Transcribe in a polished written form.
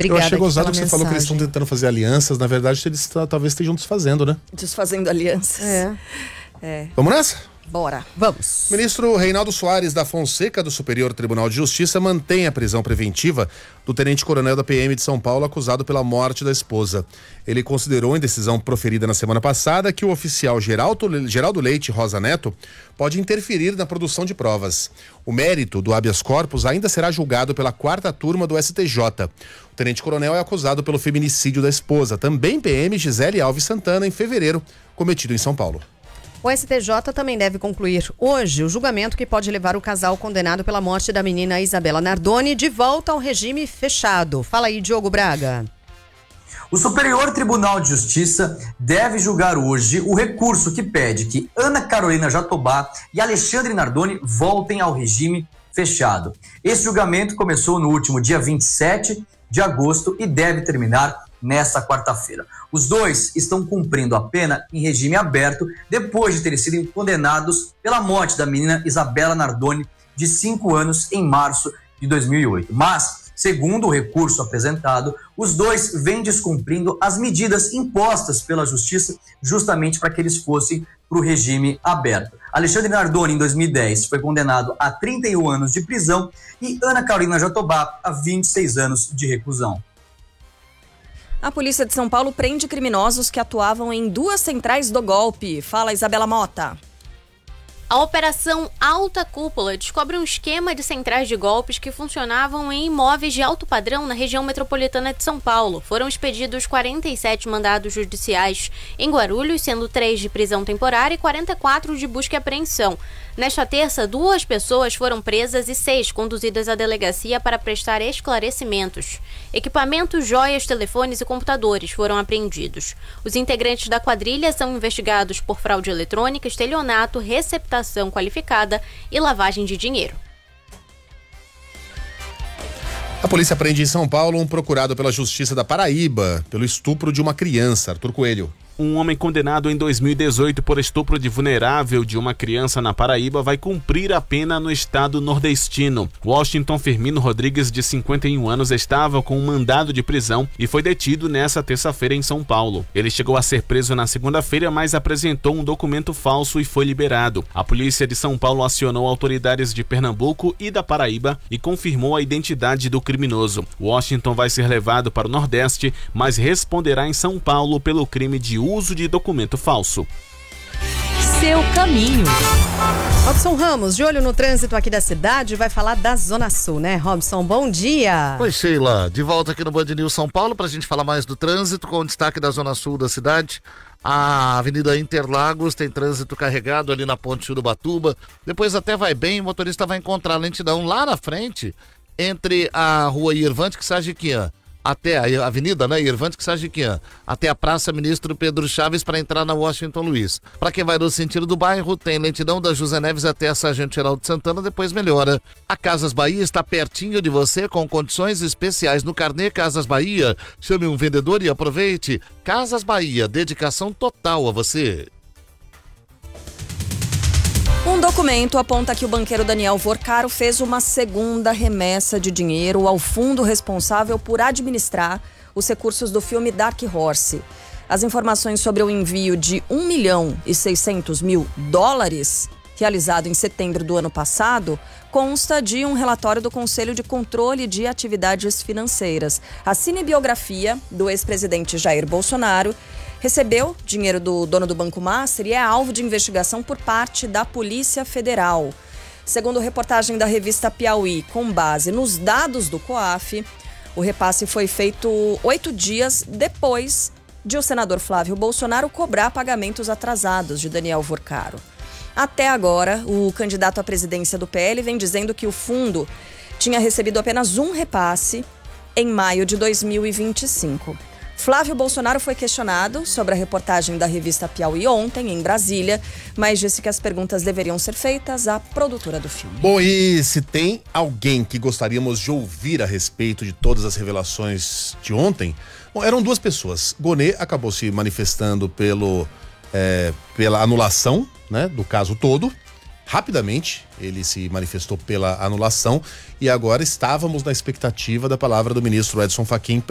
Obrigada. Eu achei gozado que você falou que eles mensagem. estão tentando fazer alianças. Na verdade, eles talvez estejam desfazendo, né? Desfazendo alianças. Vamos nessa? Bora. Vamos. O ministro Reinaldo Soares da Fonseca, do Superior Tribunal de Justiça, mantém a prisão preventiva do tenente-coronel da PM de São Paulo acusado pela morte da esposa. Ele considerou, em decisão proferida na semana passada, que o oficial Geraldo Leite Rosa Neto pode interferir na produção de provas. O mérito do habeas corpus ainda será julgado pela 4ª turma do STJ. O tenente-coronel é acusado pelo feminicídio da esposa, também PM Gisele Alves Santana, em fevereiro, cometido em São Paulo. O STJ também deve concluir hoje o julgamento que pode levar o casal condenado pela morte da menina Isabela Nardoni de volta ao regime fechado. Fala aí, Diogo Braga. O Superior Tribunal de Justiça deve julgar hoje o recurso que pede que Ana Carolina Jatobá e Alexandre Nardoni voltem ao regime fechado. Esse julgamento começou no último dia 27 de agosto e deve terminar nesta quarta-feira. Os dois estão cumprindo a pena em regime aberto depois de terem sido condenados pela morte da menina Isabela Nardoni, de 5 anos, em março de 2008. Mas, segundo o recurso apresentado, os dois vêm descumprindo as medidas impostas pela Justiça justamente para que eles fossem para o regime aberto. Alexandre Nardoni, em 2010, foi condenado a 31 anos de prisão e Ana Carolina Jatobá a 26 anos de reclusão. A polícia de São Paulo prende criminosos que atuavam em 2 centrais do golpe. Fala, Isabela Mota. A Operação Alta Cúpula descobre um esquema de centrais de golpes que funcionavam em imóveis de alto padrão na região metropolitana de São Paulo. Foram expedidos 47 mandados judiciais em Guarulhos, sendo 3 de prisão temporária e 44 de busca e apreensão. Nesta terça, 2 pessoas foram presas e 6 conduzidas à delegacia para prestar esclarecimentos. Equipamentos, joias, telefones e computadores foram apreendidos. Os integrantes da quadrilha são investigados por fraude eletrônica, estelionato, receptação qualificada e lavagem de dinheiro. A polícia prende em São Paulo um procurado pela Justiça da Paraíba pelo estupro de uma criança. Arthur Coelho. Um homem condenado em 2018 por estupro de vulnerável de uma criança na Paraíba vai cumprir a pena no estado nordestino. Washington Firmino Rodrigues, de 51 anos, estava com um mandado de prisão e foi detido nesta terça-feira em São Paulo. Ele chegou a ser preso na segunda-feira, mas apresentou um documento falso e foi liberado. A polícia de São Paulo acionou autoridades de Pernambuco e da Paraíba e confirmou a identidade do criminoso. Washington vai ser levado para o Nordeste, mas responderá em São Paulo pelo crime de uso de documento falso. Seu caminho. Robson Ramos, de olho no trânsito aqui da cidade, vai falar da Zona Sul, né, Robson? Bom dia. Oi, Sheila. De volta aqui no Band News São Paulo para a gente falar mais do trânsito, com destaque da Zona Sul da cidade. A Avenida Interlagos tem trânsito carregado ali na Ponte Urubatuba. Depois até vai bem, o motorista vai encontrar lentidão lá na frente, entre a Rua Irvante Sajiquian até a Avenida, né, Irvante Sajiquian, até a Praça Ministro Pedro Chaves para entrar na Washington Luiz. Para quem vai no sentido do bairro, tem lentidão da José Neves até a Sargento Geraldo Santana, depois melhora. A Casas Bahia está pertinho de você, com condições especiais no carnê Casas Bahia. Chame um vendedor e aproveite. Casas Bahia, dedicação total a você. Um documento aponta que o banqueiro Daniel Vorcaro fez uma segunda remessa de dinheiro ao fundo responsável por administrar os recursos do filme Dark Horse. As informações sobre o envio de $1.600.000, realizado em setembro do ano passado, consta de um relatório do Conselho de Controle de Atividades Financeiras. A cinebiografia do ex-presidente Jair Bolsonaro recebeu dinheiro do dono do Banco Master e é alvo de investigação por parte da Polícia Federal. Segundo reportagem da revista Piauí, com base nos dados do COAF, o repasse foi feito 8 dias depois de o senador Flávio Bolsonaro cobrar pagamentos atrasados de Daniel Vorcaro. Até agora, o candidato à presidência do PL vem dizendo que o fundo tinha recebido apenas um repasse em maio de 2025. Flávio Bolsonaro foi questionado sobre a reportagem da revista Piauí ontem, em Brasília, mas disse que as perguntas deveriam ser feitas à produtora do filme. Bom, e se tem alguém que gostaríamos de ouvir a respeito de todas as revelações de ontem, bom, eram 2 pessoas. Gonê acabou se manifestando pela anulação, né, do caso todo. Rapidamente, ele se manifestou pela anulação e agora estávamos na expectativa da palavra do ministro Edson Fachin